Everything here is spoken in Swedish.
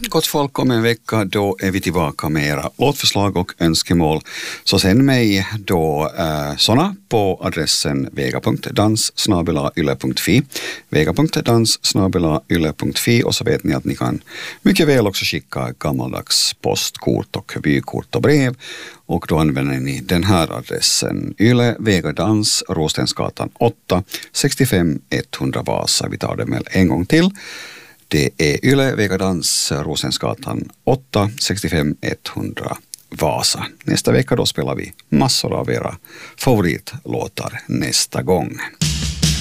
Gott folk, om en vecka då är vi tillbaka med era låtförslag och önskemål. Så sänd mig då såna på adressen vega.dans@yle.fi vega.dans@yle.fi, och så vet ni att ni kan mycket väl också skicka gammaldags postkort och vykort och brev, och då använder ni den här adressen: Yle Vega Dans, Rostensgatan 8 65 100 Vasa. Vi tar det med en gång till. Det är Yle Vega Dans, Rosensgatan 8 65 100 Vasa. Nästa vecka då spelar vi massor av era favoritlåtar nästa gång.